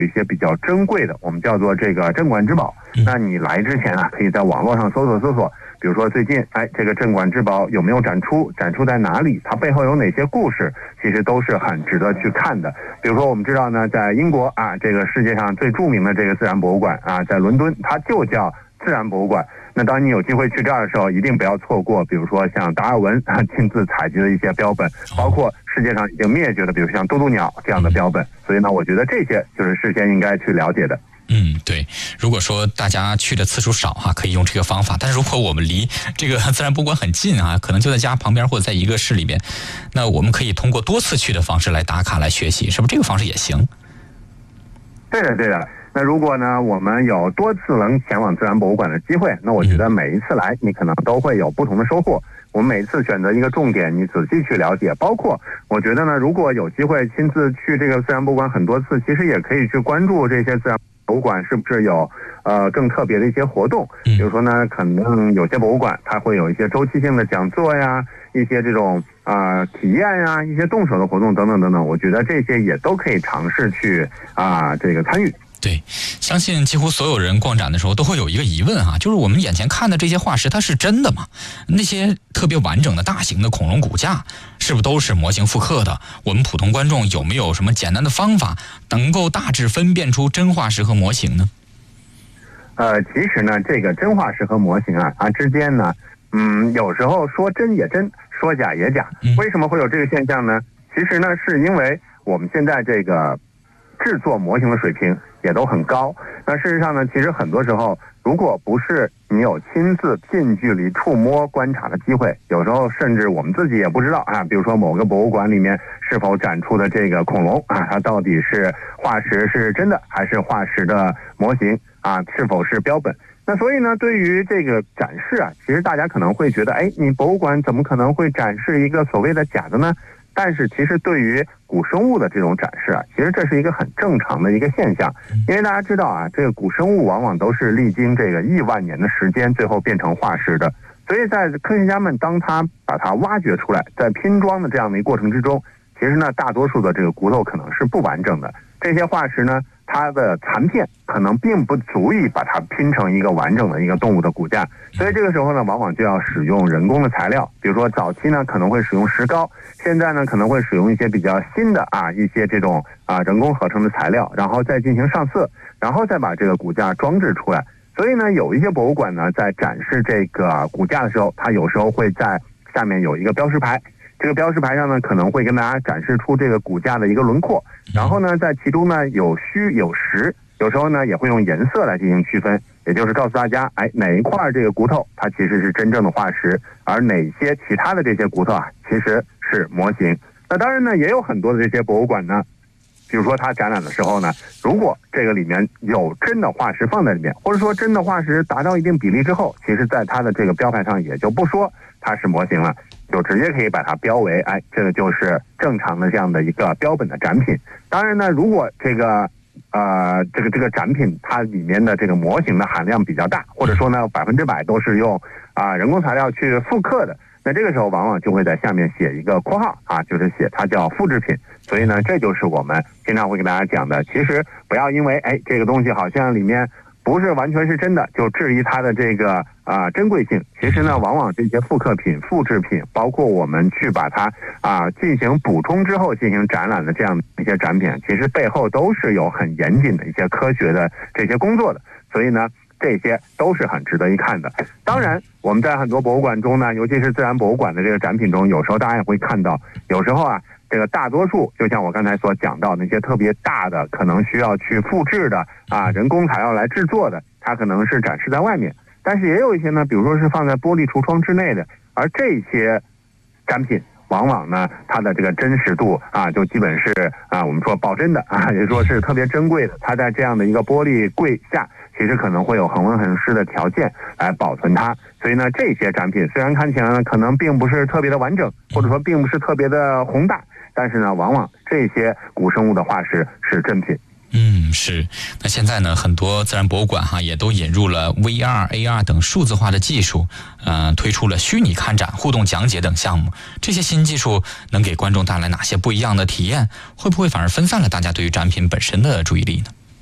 一些比较珍贵的，我们叫做这个镇馆之宝。那你来之前啊，可以在网络上搜索，比如说最近这个镇馆之宝有没有展出在哪里，它背后有哪些故事，其实都是很值得去看的。比如说我们知道呢，在英国啊，这个世界上最著名的这个自然博物馆啊，在伦敦，它就叫自然博物馆。那当你有机会去这儿的时候，一定不要错过，比如说像达尔文亲自采集的一些标本，包括世界上已经灭绝的，比如像渡渡鸟这样的标本。所以呢，我觉得这些就是事先应该去了解的。 对，如果说大家去的次数少哈，可以用这个方法。但是如果我们离这个自然博物馆很近啊，可能就在家旁边或者在一个市里边，那我们可以通过多次去的方式来打卡来学习，是不是这个方式也行？ 对的。那如果呢，我们有多次能前往自然博物馆的机会，那我觉得每一次来，你可能都会有不同的收获。我们每次选择一个重点，你仔细去了解，包括我觉得呢，如果有机会亲自去这个自然博物馆很多次，其实也可以去关注这些自然博物馆是不是有更特别的一些活动。比如说呢，可能有些博物馆它会有一些周期性的讲座呀，一些这种体验呀，一些动手的活动等等，我觉得这些也都可以尝试去这个参与。 对，相信几乎所有人逛展的时候都会有一个疑问哈，就是我们眼前看的这些化石它是真的吗？那些特别完整的大型的恐龙骨架是不是都是模型复刻的？我们普通观众有没有什么简单的方法能够大致分辨出真化石和模型呢？ 其实呢，这个真化石和模型它之间呢，有时候说真也真，说假也假。为什么会有这个现象呢？其实呢，是因为我们现在这个制作模型的水平也都很高。那事实上呢，其实很多时候，如果不是你有亲自近距离触摸观察的机会，有时候甚至我们自己也不知道比如说某个博物馆里面是否展出的这个恐龙它到底是化石是真的还是化石的模型是否是标本。那所以呢，对于这个展示其实大家可能会觉得你博物馆怎么可能会展示一个所谓的假的呢？但是其实对于古生物的这种展示其实这是一个很正常的一个现象。因为大家知道这个古生物往往都是历经这个亿万年的时间最后变成化石的。所以在科学家们当他把它挖掘出来，在拼装的这样的一个过程之中，其实呢，大多数的这个骨头可能是不完整的。这些化石呢，它的残片可能并不足以把它拼成一个完整的一个动物的骨架。所以这个时候呢，往往就要使用人工的材料，比如说早期呢可能会使用石膏，现在呢可能会使用一些比较新的一些这种人工合成的材料，然后再进行上色，然后再把这个骨架装置出来。所以呢，有一些博物馆呢在展示这个骨架的时候，它有时候会在下面有一个标识牌，这个标识牌上呢可能会跟大家展示出这个骨架的一个轮廓，然后呢在其中呢有虚有实，有时候呢也会用颜色来进行区分，也就是告诉大家哪一块这个骨头它其实是真正的化石，而哪些其他的这些骨头其实是模型。那当然呢，也有很多的这些博物馆呢，比如说它展览的时候呢，如果这个里面有真的化石放在里面，或者说真的化石达到一定比例之后，其实在它的这个标牌上也就不说它是模型了，就直接可以把它标为这个就是正常的这样的一个标本的展品。当然呢，如果这个展品它里面的这个模型的含量比较大，或者说呢100%都是用人工材料去复刻的，那这个时候往往就会在下面写一个括号就是写它叫复制品。所以呢，这就是我们经常会跟大家讲的，其实不要因为这个东西好像里面不是完全是真的，就质疑它的这个珍贵性。其实呢，往往这些复刻品、复制品，包括我们去把它进行补充之后进行展览的这样的一些展品，其实背后都是有很严谨的一些科学的这些工作的。所以呢，这些都是很值得一看的。当然，我们在很多博物馆中呢，尤其是自然博物馆的这个展品中，有时候大家也会看到，有时候这个大多数就像我刚才所讲到那些特别大的，可能需要去复制的人工材料来制作的，它可能是展示在外面。但是也有一些呢，比如说是放在玻璃橱窗之内的，而这些展品往往呢，它的这个真实度就基本是我们说保真的也说是特别珍贵的。它在这样的一个玻璃柜下，其实可能会有恒温恒湿的条件来保存它。所以呢，这些展品虽然看起来呢可能并不是特别的完整，或者说并不是特别的宏大，但是呢，往往这些古生物的化石是珍品。 是。那现在呢，很多自然博物馆也都引入了 VR、AR 等数字化的技术，推出了虚拟看展、互动讲解等项目。这些新技术能给观众带来哪些不一样的体验？会不会反而分散了大家对于展品本身的注意力呢？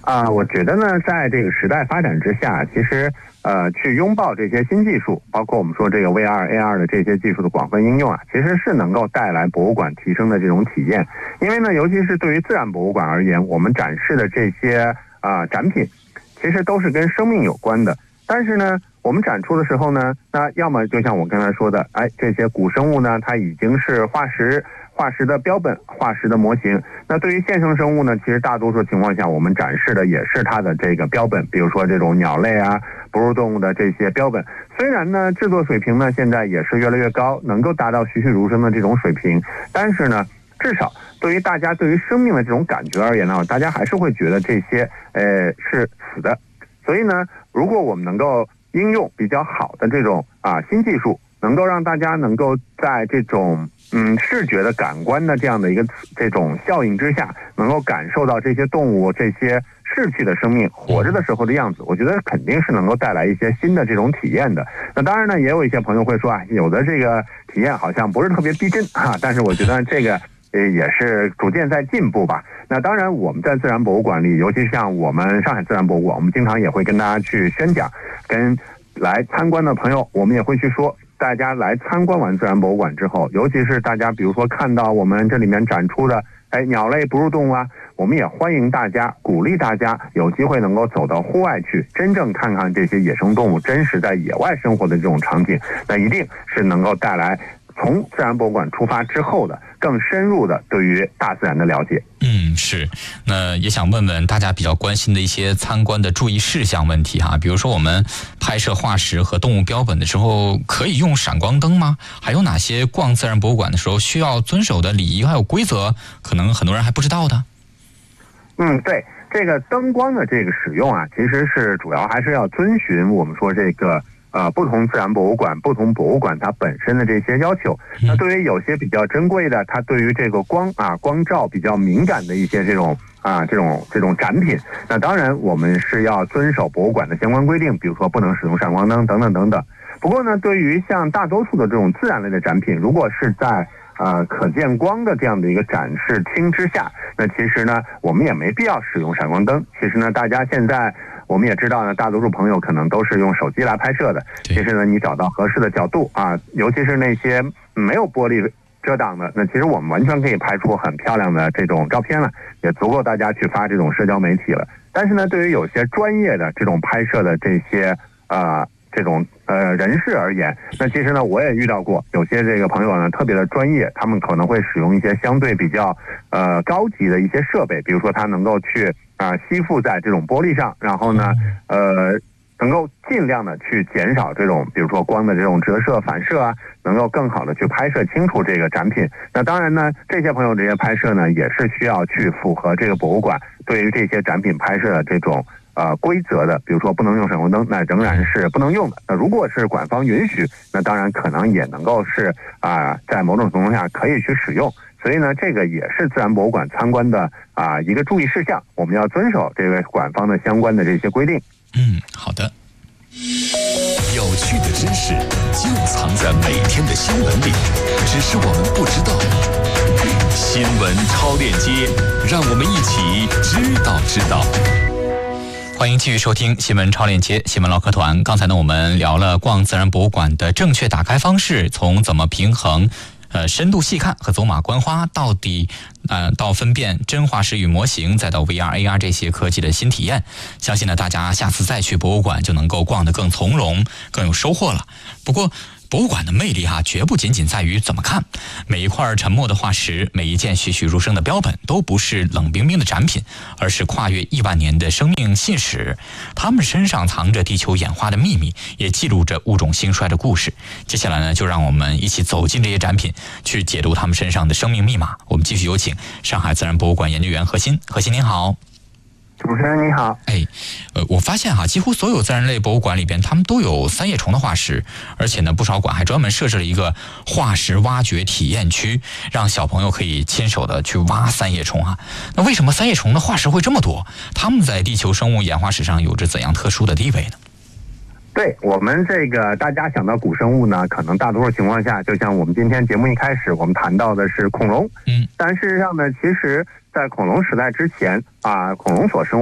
我觉得呢，在这个时代发展之下，其实去拥抱这些新技术，包括我们说这个 VR、AR 的这些技术的广泛应用啊，其实是能够带来博物馆提升的这种体验。因为呢，尤其是对于自然博物馆而言，我们展示的这些展品，其实都是跟生命有关的。但是呢，我们展出的时候呢，那要么就像我刚才说的，这些古生物呢，它已经是化石的标本、化石的模型。那对于现生生物呢，其实大多数情况下我们展示的也是它的这个标本，比如说这种鸟类啊、哺乳动物的这些标本。虽然呢制作水平呢现在也是越来越高，能够达到栩栩如生的这种水平，但是呢，至少对于大家对于生命的这种感觉而言呢，大家还是会觉得这些是死的。所以呢，如果我们能够应用比较好的这种新技术，能够让大家能够在这种视觉的感官的这样的一个这种效应之下，能够感受到这些动物、这些逝去的生命活着的时候的样子，我觉得肯定是能够带来一些新的这种体验的。那当然呢，也有一些朋友会说有的这个体验好像不是特别逼真但是我觉得这个也是逐渐在进步吧。那当然，我们在自然博物馆里，尤其像我们上海自然博物馆，我们经常也会跟大家去宣讲，跟来参观的朋友，我们也会去说，大家来参观完自然博物馆之后，尤其是大家比如说看到我们这里面展出的鸟类、哺乳动物我们也欢迎大家、鼓励大家有机会能够走到户外去，真正看看这些野生动物真实在野外生活的这种场景，那一定是能够带来从自然博物馆出发之后的更深入的对于大自然的了解。 是。那也想问问大家比较关心的一些参观的注意事项问题比如说我们拍摄化石和动物标本的时候可以用闪光灯吗？还有哪些逛自然博物馆的时候需要遵守的礼仪还有规则，可能很多人还不知道的。 对，这个灯光的这个使用其实是主要还是要遵循我们说这个不同自然博物馆、不同博物馆它本身的这些要求。那对于有些比较珍贵的，它对于这个光照比较敏感的一些这种展品，那当然我们是要遵守博物馆的相关规定，比如说不能使用闪光灯等等等等。不过呢，对于像大多数的这种自然类的展品，如果是在可见光的这样的一个展示厅之下，那其实呢，我们也没必要使用闪光灯。其实呢，大家现在我们也知道呢，大多数朋友可能都是用手机来拍摄的。其实呢，你找到合适的角度尤其是那些没有玻璃遮挡的，那其实我们完全可以拍出很漂亮的这种照片了，也足够大家去发这种社交媒体了。但是呢，对于有些专业的这种拍摄的这些人士而言，那其实呢，我也遇到过有些这个朋友呢特别的专业，他们可能会使用一些相对比较高级的一些设备，比如说他能够去吸附在这种玻璃上，然后呢能够尽量的去减少这种比如说光的这种折射反射能够更好的去拍摄清楚这个展品。那当然呢，这些朋友这些拍摄呢也是需要去符合这个博物馆对于这些展品拍摄的这种规则的，比如说不能用闪光灯，那仍然是不能用的。那如果是馆方允许，那当然可能也能够是在某种情况下可以去使用。所以呢，这个也是自然博物馆参观的一个注意事项，我们要遵守这个馆方的相关的这些规定。 好的。 有趣的知识就藏在每天的新闻里，只是我们不知道。新闻超链接，让我们一起知道。 欢迎继续收听新闻超链接新闻唠嗑团。刚才呢，我们聊了逛自然博物馆的正确打开方式，从怎么平衡深度细看和走马观花，到分辨真化石与模型，再到 VR、AR 这些科技的新体验。相信呢，大家下次再去博物馆就能够逛得更从容，更有收获了。不过博物馆的魅力绝不仅仅在于怎么看，每一块沉默的化石，每一件栩栩如生的标本，都不是冷冰冰的展品，而是跨越亿万年的生命信史。它们身上藏着地球演化的秘密，也记录着物种兴衰的故事。接下来呢，就让我们一起走进这些展品，去解读它们身上的生命密码。我们继续有请上海自然博物馆研究员何鑫。何鑫您好。 主持人你好。 我发现几乎所有自然类博物馆里边，他们都有三叶虫的化石，而且呢，不少馆还专门设置了一个化石挖掘体验区，让小朋友可以亲手的去挖三叶虫那为什么三叶虫的化石会这么多？它们在地球生物演化史上有着怎样特殊的地位呢？ 对，我们这个大家想到古生物呢，可能大多数情况下，就像我们今天节目一开始我们谈到的是恐龙，但事实上呢，其实在恐龙时代之前恐龙所生